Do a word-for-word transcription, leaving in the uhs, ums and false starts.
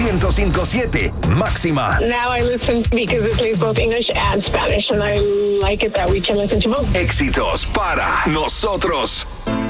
ciento cinco punto siete Máxima. Now I listen because it plays both English and Spanish, and I like it that we can listen to both. Éxitos para nosotros.